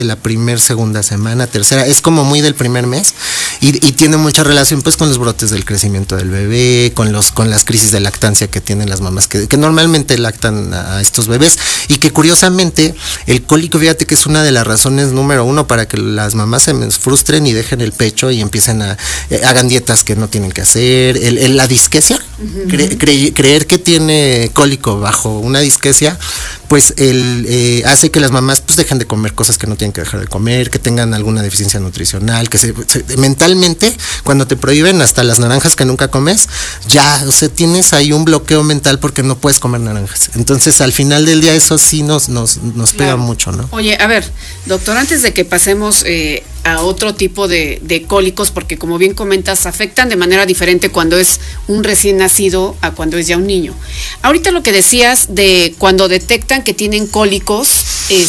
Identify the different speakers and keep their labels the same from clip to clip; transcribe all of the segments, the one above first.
Speaker 1: la segunda semana, tercera, es como muy del primer mes y tiene mucha relación pues con los brotes del crecimiento del bebé, con las crisis de lactancia que tienen las mamás que normalmente lactan a estos bebés y que curiosamente el cólico, fíjate que es una de las razones número uno para que las mamás se frustren y dejen el pecho y empiecen hagan dietas que no tienen que hacer, la disquesia, creer que tiene cólico bajo una disquesia, pues hace que las mamás pues dejen de comer cosas que no tienen que dejar de comer, que tengan alguna deficiencia nutricional, que mentalmente, cuando te prohíben hasta las naranjas que nunca comes, ya, o sea, tienes ahí un bloqueo mental porque no puedes comer naranjas. Entonces, al final del día eso sí nos pega mucho, ¿no?
Speaker 2: Oye, a ver, doctor, antes de que pasemos a otro tipo de cólicos, porque como bien comentas, afectan de manera diferente cuando es un recién nacido a cuando es ya un niño. Ahorita lo que decías de cuando detectan que tienen cólicos,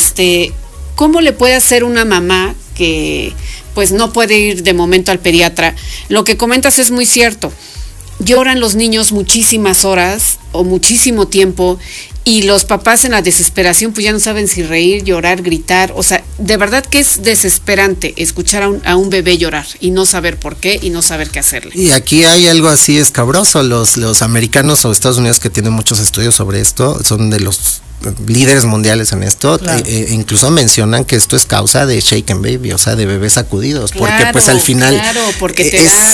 Speaker 2: ¿cómo le puede hacer una mamá que pues no puede ir de momento al pediatra? Lo que comentas es muy cierto. Lloran los niños muchísimas horas o muchísimo tiempo y los papás en la desesperación pues ya no saben si reír, llorar, gritar. O sea, de verdad que es desesperante escuchar a un bebé llorar y no saber por qué y no saber qué hacerle.
Speaker 1: Y aquí hay algo así escabroso. Los americanos o Estados Unidos, que tienen muchos estudios sobre esto, son de los líderes mundiales en esto, claro. Incluso mencionan que esto es causa de shaken baby, o sea, de bebés sacudidos, claro, porque pues al final
Speaker 2: porque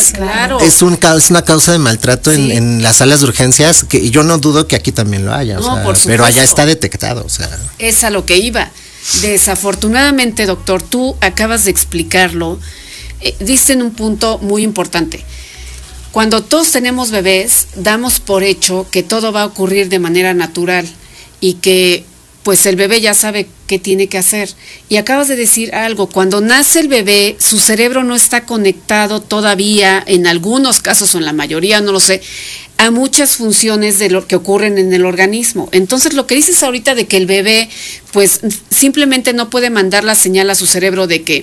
Speaker 1: es una causa de maltrato sí. en las salas de urgencias, que yo no dudo que aquí también lo haya, no, o sea, pero allá está detectado, o sea.
Speaker 2: Es a lo que iba. Desafortunadamente, doctor, tú acabas de explicarlo, dicen un punto muy importante. Cuando todos tenemos bebés, damos por hecho que todo va a ocurrir de manera natural y que pues el bebé ya sabe qué tiene que hacer. Y acabas de decir algo, cuando nace el bebé, su cerebro no está conectado todavía, en algunos casos o en la mayoría, no lo sé, a muchas funciones de lo que ocurren en el organismo. Entonces, lo que dices ahorita de que el bebé pues simplemente no puede mandar la señal a su cerebro de que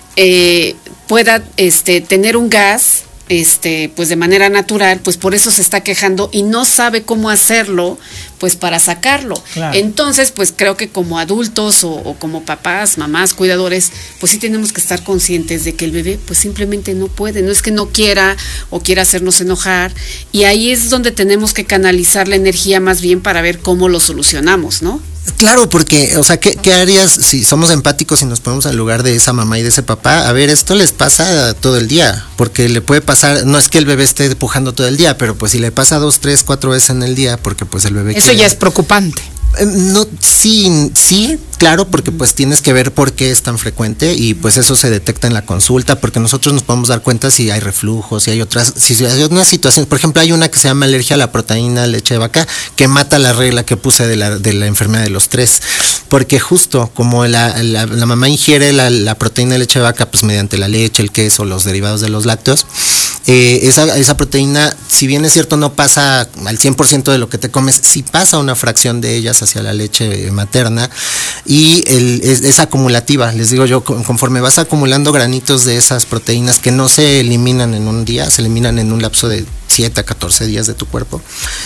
Speaker 2: pueda tener un gas, pues de manera natural, pues por eso se está quejando y no sabe cómo hacerlo, pues para sacarlo. Claro. Entonces, pues creo que como adultos o como papás, mamás, cuidadores, pues sí tenemos que estar conscientes de que el bebé pues simplemente no puede, no es que no quiera o quiera hacernos enojar, y ahí es donde tenemos que canalizar la energía más bien para ver cómo lo solucionamos, ¿no?
Speaker 1: Claro, porque, o sea, ¿qué harías si somos empáticos y nos ponemos al lugar de esa mamá y de ese papá? A ver, esto les pasa todo el día, porque le puede pasar, no es que el bebé esté empujando todo el día, pero pues si le pasa 2, 3, 4 veces en el día, porque pues el bebé
Speaker 3: eso ya es preocupante.
Speaker 1: No, sí, claro, porque pues tienes que ver por qué es tan frecuente y pues eso se detecta en la consulta, porque nosotros nos podemos dar cuenta si hay reflujo, si hay una situación. Por ejemplo, hay una que se llama alergia a la proteína de leche de vaca, que mata la regla que puse de la enfermedad de los 3, porque justo como la mamá ingiere la proteína de leche de vaca pues mediante la leche, el queso, los derivados de los lácteos, esa proteína, si bien es cierto no pasa al 100% de lo que te comes, sí pasa una fracción de ellas hacia la leche materna y es acumulativa. Les digo yo, conforme vas acumulando granitos de esas proteínas que no se eliminan en un día, se eliminan en un lapso de 7 a 14 días de tu cuerpo.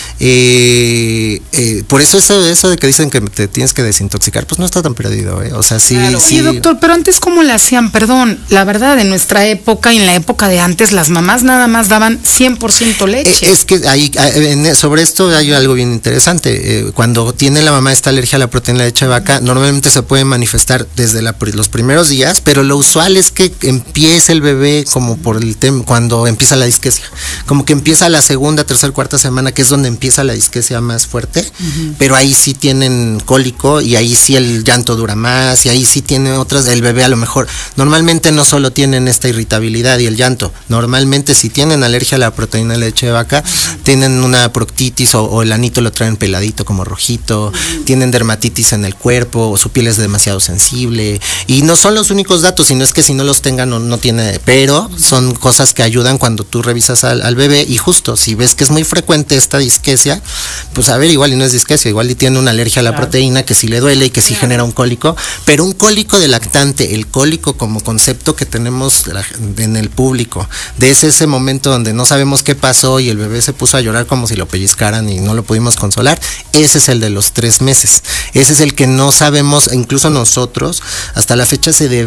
Speaker 1: Por eso eso de que dicen que te tienes que desintoxicar, pues no está tan perdido, o sea, sí,
Speaker 3: claro.
Speaker 1: Sí,
Speaker 3: doctor, pero antes ¿cómo le hacían? Perdón, la verdad, en nuestra época y en la época de antes, las mamás nada más daban 100% leche.
Speaker 1: Es que sobre esto hay algo bien interesante. Cuando tiene la mamá esta alergia a la proteína de leche de vaca, normalmente se puede manifestar desde los primeros días, pero lo usual es que empiece el bebé como cuando empieza la disquesia, como que empieza la segunda, tercera, cuarta semana, que es donde empieza la disquesia más fuerte, pero ahí sí tienen cólico y ahí sí el llanto dura más y ahí sí tiene otras, el bebé a lo mejor, normalmente no solo tienen esta irritabilidad y el llanto, normalmente si tienen alergia a la proteína de leche de vaca, tienen una proctitis o el anito lo traen peladito como rojito, tienen dermatitis en el cuerpo, o su piel es demasiado sensible, y no son los únicos datos, sino es que si no los tengan no tiene, pero son cosas que ayudan cuando tú revisas al bebé, y justo si ves que es muy frecuente esta disquesia, pues a ver, igual y no es disquesia, igual y tiene una alergia a la proteína que sí le duele y que sí genera un cólico, pero un cólico de lactante, el cólico como concepto que tenemos en el público, de ese momento donde no sabemos qué pasó y el bebé se puso a llorar como si lo pellizcaran y no lo pudimos consolar, ese es el de los 3 meses, ese es el que no sabemos, incluso nosotros, hasta la fecha se